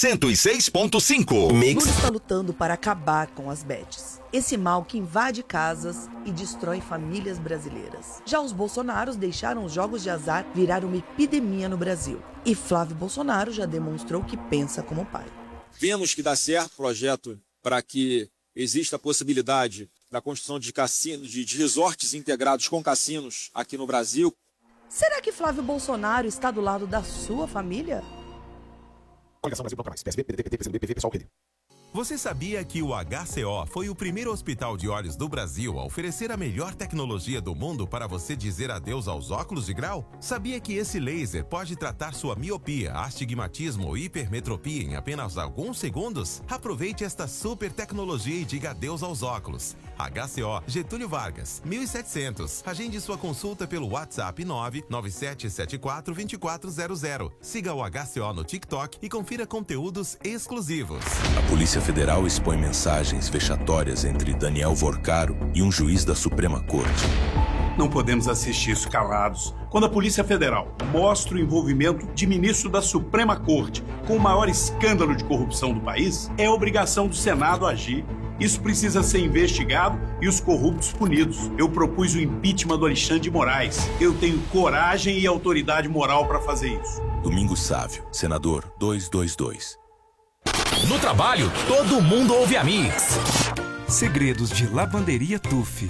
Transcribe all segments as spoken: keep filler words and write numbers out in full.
cento e seis ponto cinco. Mix. Lula está lutando para acabar com as bets. Esse mal que invade casas e destrói famílias brasileiras. Já os bolsonaros deixaram os jogos de azar virar uma epidemia no Brasil. E Flávio Bolsonaro já demonstrou que pensa como pai. Vemos que dá certo o projeto para que exista a possibilidade da construção de cassinos, de, de resorts integrados com cassinos aqui no Brasil. Será que Flávio Bolsonaro está do lado da sua família? Coligação Brasil, Bloco Mais, P S B, P D T, P T, P C do B, P V, Pessoal, P D. Você sabia que o H C O foi o primeiro hospital de olhos do Brasil a oferecer a melhor tecnologia do mundo para você dizer adeus aos óculos de grau? Sabia que esse laser pode tratar sua miopia, astigmatismo ou hipermetropia em apenas alguns segundos? Aproveite esta super tecnologia e diga adeus aos óculos. H C O Getúlio Vargas, mil e setecentos. Agende sua consulta pelo WhatsApp nove nove sete sete quatro dois quatro zero zero. Siga o H C O no TikTok e confira conteúdos exclusivos. A Polícia Federal expõe mensagens vexatórias entre Daniel Vorcaro e um juiz da Suprema Corte. Não podemos assistir isso calados. Quando a Polícia Federal mostra o envolvimento de ministro da Suprema Corte com o maior escândalo de corrupção do país, é obrigação do Senado agir. Isso precisa ser investigado e os corruptos punidos. Eu propus o impeachment do Alexandre de Moraes. Eu tenho coragem e autoridade moral para fazer isso. Domingos Sávio, senador duzentos e vinte e dois. No trabalho, todo mundo ouve a Mix. Segredos de Lavanderia Tufi.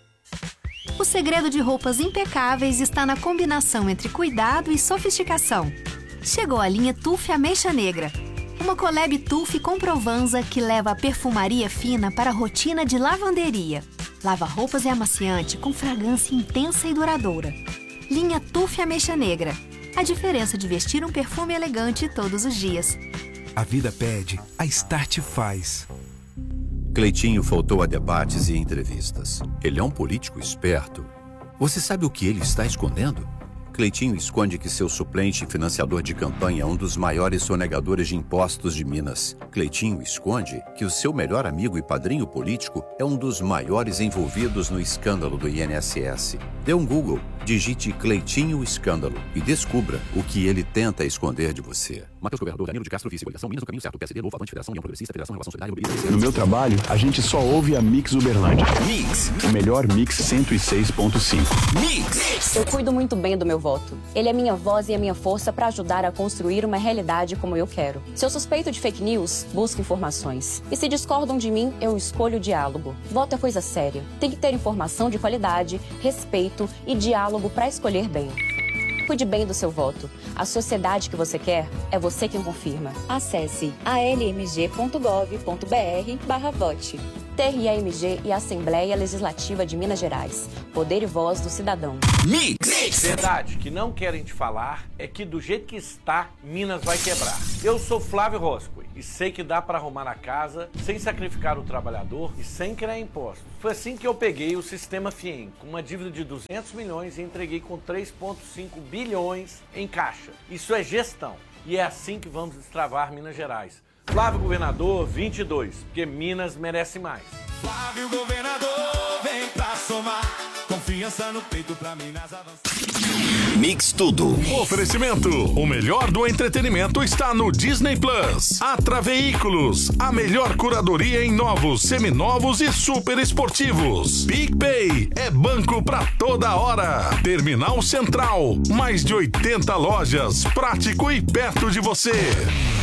O segredo de roupas impecáveis está na combinação entre cuidado e sofisticação. Chegou a linha Tufi Ameixa Negra. Uma collab Tufi com Provanza que leva a perfumaria fina para a rotina de lavanderia. Lava-roupas e amaciante com fragrância intensa e duradoura. Linha Tufi Ameixa Negra. A diferença de vestir um perfume elegante todos os dias. A vida pede, a Start faz. Cleitinho faltou a debates e entrevistas. Ele é um político esperto. Você sabe o que ele está escondendo? Cleitinho esconde que seu suplente e financiador de campanha é um dos maiores sonegadores de impostos de Minas. Cleitinho esconde que o seu melhor amigo e padrinho político é um dos maiores envolvidos no escândalo do I N S S. Dê um Google, digite Cleitinho Escândalo e descubra o que ele tenta esconder de você. Matheus Governador, Danilo de Castro, Vice, Coligação Minas no Caminho Certo, P S D, Novo, Avante, Federação, União Progressista, Federação, Relação Solidária, No meu trabalho, a gente só ouve a Mix Uberlândia. Mix. O melhor Mix cento e seis ponto cinco. Mix. Eu cuido muito bem do meu voto. Ele é minha voz e a minha força para ajudar a construir uma realidade como eu quero. Se eu suspeito de fake news, busco informações. E se discordam de mim, eu escolho o diálogo. Voto é coisa séria. Tem que ter informação de qualidade, respeito e diálogo para escolher bem. Cuide bem do seu voto. A sociedade que você quer é você quem confirma. Acesse a l m g ponto gov ponto b r barra vote. T R A M G e Assembleia Legislativa de Minas Gerais. Poder e voz do cidadão. Mix! Verdade que não querem te falar é que do jeito que está, Minas vai quebrar. Eu sou Flávio Roscoe e sei que dá para arrumar a casa sem sacrificar o trabalhador e sem criar impostos. Foi assim que eu peguei o sistema FIEM com uma dívida de duzentos milhões e entreguei com três vírgula cinco bilhões em caixa. Isso é gestão e é assim que vamos destravar Minas Gerais. Flávio Governador vinte e dois, porque Minas merece mais. Flávio Governador, vem pra somar. Confiança no peito pra Minas avançar. Mix tudo. Oferecimento. O melhor do entretenimento está no Disney Plus. Atra Veículos. A melhor curadoria em novos, seminovos e super esportivos. PicPay. É banco pra toda hora. Terminal Central. Mais de oitenta lojas. Prático e perto de você.